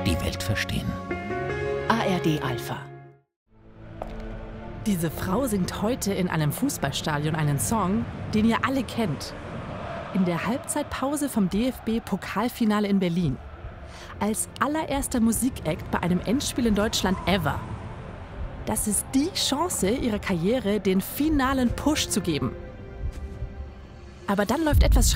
die Welt verstehen. ARD Alpha. Diese Frau singt heute in einem Fußballstadion einen Song, den ihr alle kennt. In der Halbzeitpause vom DFB-Pokalfinale in Berlin. Als allererster Musikakt bei einem Endspiel in Deutschland ever. Das ist die Chance, ihrer Karriere den finalen Push zu geben. Aber dann läuft etwas